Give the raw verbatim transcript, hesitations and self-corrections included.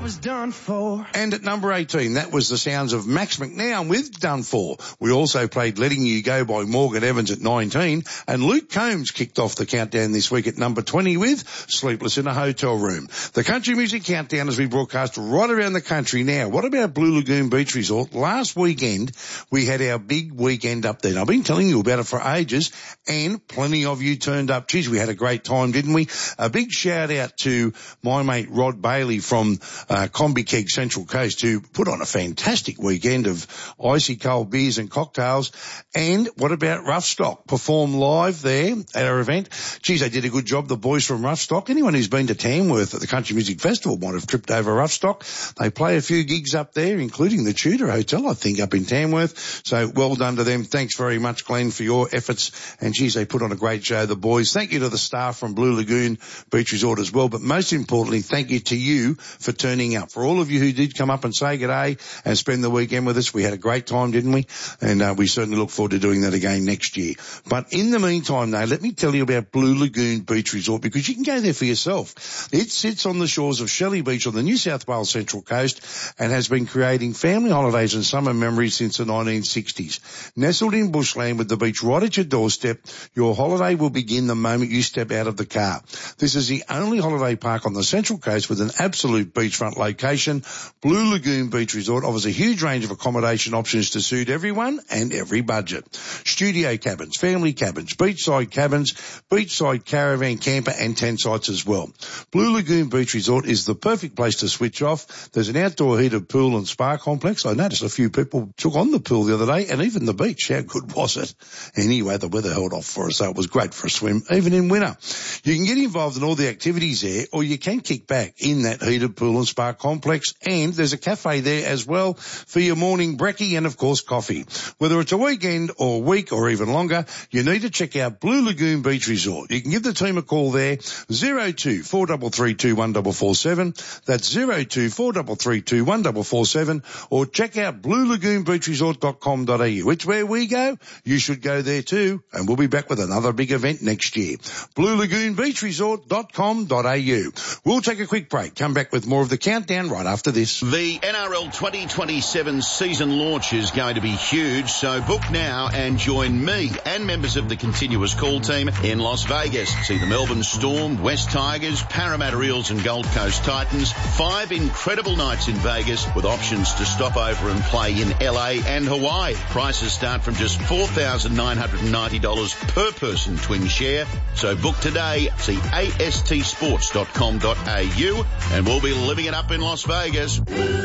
was done for. And at number eighteen, that was the sounds of Max McNown with Done For. We also played Letting You Go by Morgan Evans at nineteen, and Luke Combs kicked off the countdown this week at number twenty with Sleepless in a Hotel Room. The Country Music Countdown has been broadcast right around the country now. What about Blue Lagoon Beach Resort? Last weekend, we had our big weekend up there. And I've been telling you about it for ages, and plenty of you turned up. Geez, we had a great time, didn't we? A big shout out to my mate Rod Bailey from uh, Combi Keg Central Coast, who put on a fantastic weekend of icy cold beers and cocktails. And what about Rough Stock? Perform live there at our event. Geez, they did a good job, the boys from Rough Stock. Anyone who's been to Tamworth at the Country Music Festival might have tripped over Rough Stock. They play a few gigs up there, including the Tudor Hotel, I think, up in Tamworth. So well done to them. Thanks very much, Glenn, for your efforts. And geez, they put on a great show, the boys. Thank you to the staff from Blue Lagoon Beach Resort as well. But most importantly, thank you to you for turning up. For all of you who did come up and say good day and spend the weekend with us, we had a great time, didn't we? And uh, we certainly look forward to doing that again next year. But in the meantime, though, let me tell you about Blue Lagoon Beach Resort, because you can go there for yourself. It sits on the shores of Shelley Beach on the New South Wales Central Coast and has been creating family holidays and summer memories since the nineteen sixties. Nestled in bushland with the beach right at your doorstep, your holiday will begin the moment you step out of the car. This is the only holiday park on the Central Coast with an absolute beachfront location. Blue Lagoon Beach Resort offers a huge range of accommodation options to suit everyone and every budget. Studio cabins, family cabins, beachside cabins, beachside caravan camper and tent sites as well. Blue Lagoon Beach Resort is the perfect place to switch off. There's an outdoor heated pool and spa complex. I noticed a few people took on the pool the other day, and even the beach. How good was it? Anyway, the weather held off for us, so it was great for a swim, even in winter. You can get involved in all the activities there, or you can kick back in that heated pool and spa complex, and there's a cafe there as well for your morning brekkie and, of course, coffee. Whether it's a weekend or week or even longer, you need to check out Blue Lagoon Beach Resort. You can give the team a call there, zero two four three three two one four four seven. That's zero two four three three two one four four seven, or check out blue lagoon beach resort dot com dot a u. It's where we go. You should go there too, and we'll be back with another big event next year. blue lagoon beach resort dot com dot a u. We'll take a quick break. Come back with more of the countdown right after this. The N R L twenty twenty-seven season launch is going to be huge, so book now and join me and members of the Continuous Call team in Las Vegas. See the Melbourne Storm, West Tigers, Parramatta Eels and Gold Coast Titans. Five incredible nights in Vegas with options to stop over and play in L A and Hawaii. Prices start from just four thousand nine hundred ninety dollars per person twin share. So book today. See a s t sports dot com dot a u, and we'll be living it up in Las Vegas.